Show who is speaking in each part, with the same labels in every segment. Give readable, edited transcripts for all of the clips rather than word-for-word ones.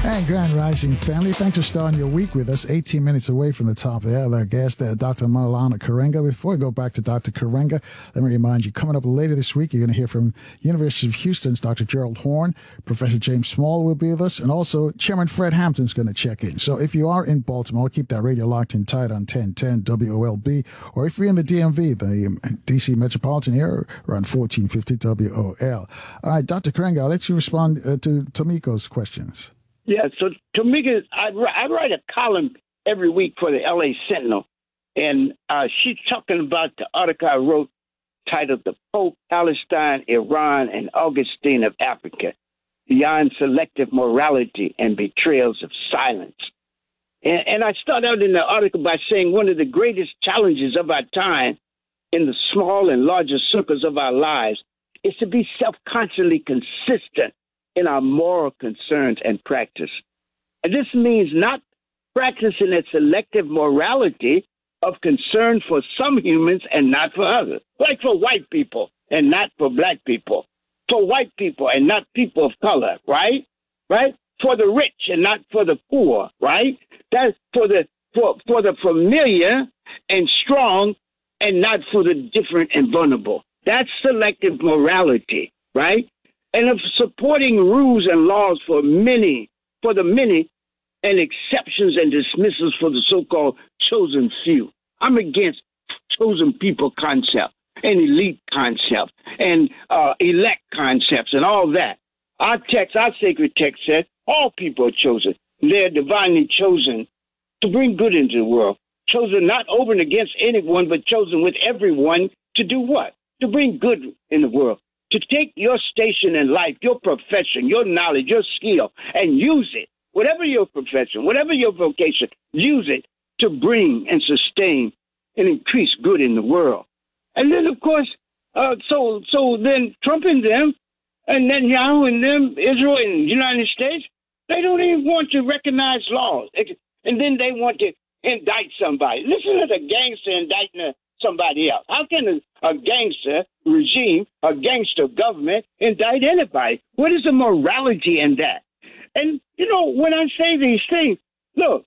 Speaker 1: And Grand Rising family, thanks for starting your week with us. 18 minutes away from the top of the hour, our guest, Dr. Maulana Karenga. Before we go back to Dr. Karenga, let me remind you, coming up later this week, you're going to hear from University of Houston's Dr. Gerald Horne. Professor James Small will be with us, and also Chairman Fred Hampton's going to check in. So if you are in Baltimore, keep that radio locked in tight on 1010 WOLB, or if you're in the DMV, the DC metropolitan area, around 1450 WOL. All right, Dr. Karenga, I'll let you respond to Tomiko's questions.
Speaker 2: Yeah, so Tamika, I write a column every week for the LA Sentinel, and she's talking about the article I wrote titled The Pope, Palestine, Iran, and Augustine of Africa, Beyond Selective Morality and Betrayals of Silence. And I start out in the article by saying one of the greatest challenges of our time in the small and larger circles of our lives is to be self-consciously consistent in our moral concerns and practice. And this means not practicing a selective morality of concern for some humans and not for others, like for white people and not for black people, for white people and not people of color, right? Right? For the rich and not for the poor, right? That's for the familiar and strong and not for the different and vulnerable. That's selective morality, right? And of supporting rules and laws for the many, and exceptions and dismissals for the so-called chosen few. I'm against chosen people concept and elite concept and elect concepts and all that. Our sacred text says all people are chosen. They're divinely chosen to bring good into the world. Chosen not over and against anyone, but chosen with everyone to do what? To bring good in the world. To take your station in life, your profession, your knowledge, your skill, and use it, whatever your profession, whatever your vocation, use it to bring and sustain and increase good in the world. And then, of course, so then Trump and them, and Netanyahu and them, Israel and the United States, they don't even want to recognize laws. And then they want to indict somebody. Listen to the gangster indicting somebody else. How can a gangster regime, a gangster government indict anybody? What is the morality in that? And, when I say these things, look,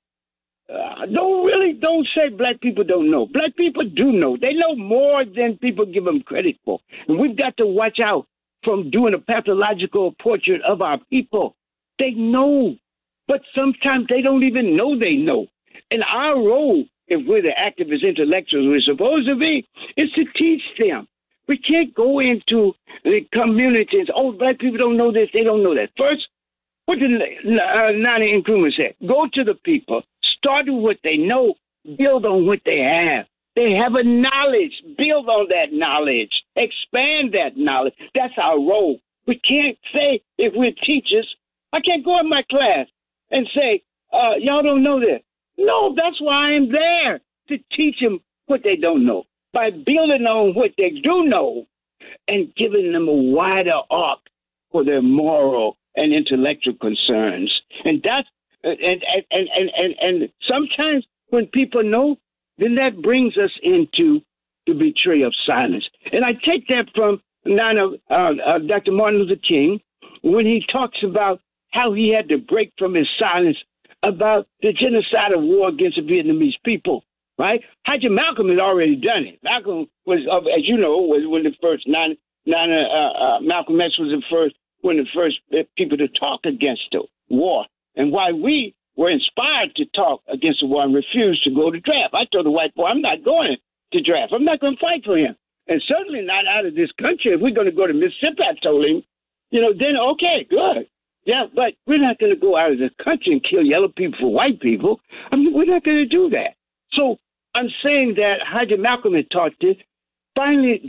Speaker 2: don't say black people don't know. Black people do know. They know more than people give them credit for. And we've got to watch out from doing a pathological portrait of our people. They know, but sometimes they don't even know they know. And our role, if we're the activist intellectuals we're supposed to be, is to teach them. We can't go into the communities, black people don't know this, they don't know that. First, what did Nana Nkrumah say? Go to the people, start with what they know, build on what they have. They have a knowledge, build on that knowledge, expand that knowledge. That's our role. We can't say, if we're teachers, I can't go in my class and say, y'all don't know this. No, that's why I'm there, to teach them what they don't know, by building on what they do know and giving them a wider arc for their moral and intellectual concerns. And that's and sometimes when people know, then that brings us into the betrayal of silence. And I take that from Dr. Martin Luther King when he talks about how he had to break from his silence about the genocide of war against the Vietnamese people, right? Haji Malcolm had already done it. Malcolm was, as you know, was one of the first. Malcolm X was one of the first people to talk against the war, and why we were inspired to talk against the war and refused to go to draft. I told the white boy, I'm not going to draft. I'm not going to fight for him, and certainly not out of this country. If we're going to go to Mississippi, I told him, then okay, good. Yeah, but we're not going to go out of the country and kill yellow people for white people. I mean, we're not going to do that. So I'm saying that Haji Malcolm had taught this. Finally,